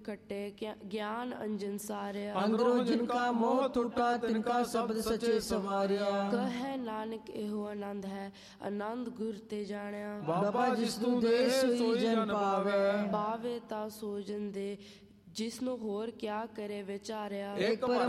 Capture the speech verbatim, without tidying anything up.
खट्टे ज्ञान अंजन सारिया। अंदरों जिनका मोह टूटा तिनका शब्द सचे सवारिया। कहे नानक एहो आनंद है आनंद गुर ते जानिया। बाबा जिसनु दे सोई जन पावे। पावे ता सो जन दे जिसनु होर क्या करे विचारिया। एक